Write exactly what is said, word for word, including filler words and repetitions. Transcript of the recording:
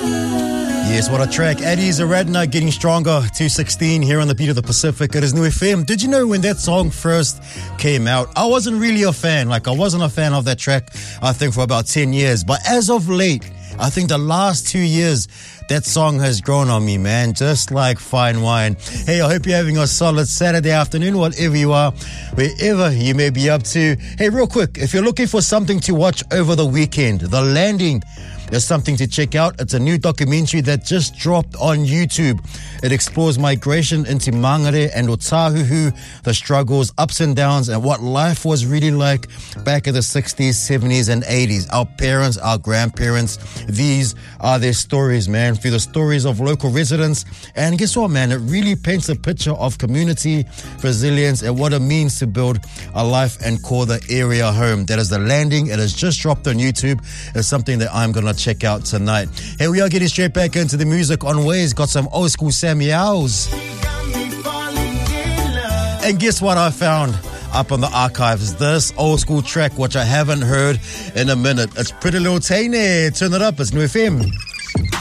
Yes, what a track. Eddie Zaradna getting stronger. two sixteen here on the beat of the Pacific. It is New F M. Did you know when that song first came out, I wasn't really a fan. Like, I wasn't a fan of that track, I think, for about ten years. But as of late, I think the last two years, that song has grown on me, man, just like fine wine. Hey, I hope you're having a solid Saturday afternoon, whatever you are, wherever you may be up to. Hey, real quick, if you're looking for something to watch over the weekend, The Landing, there's something to check out. It's a new documentary that just dropped on YouTube. It explores migration into Mangere and Otahuhu, the struggles, ups and downs, and what life was really like back in the sixties, seventies, and eighties. Our parents, our grandparents, these are their stories, man, through the stories of local residents. And guess what, man? It really paints a picture of community, resilience, and what it means to build a life and call the area home. That is The Landing. It has just dropped on YouTube. It's something that I'm going to check out tonight. Hey, we are getting straight back into the music on Waze. Got some old school Sammy Owls. And guess what I found up on the archives? This old school track, which I haven't heard in a minute. It's Pretty Little Tainted. Turn it up. It's New F M.